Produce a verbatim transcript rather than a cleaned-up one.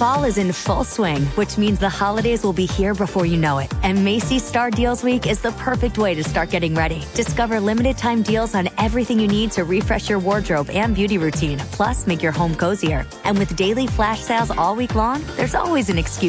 Fall is in full swing, which means the holidays will be here before you know it. And Macy's Star Deals Week is the perfect way to start getting ready. Discover limited time deals on everything you need to refresh your wardrobe and beauty routine, plus make your home cozier. And with daily flash sales all week long, there's always an excuse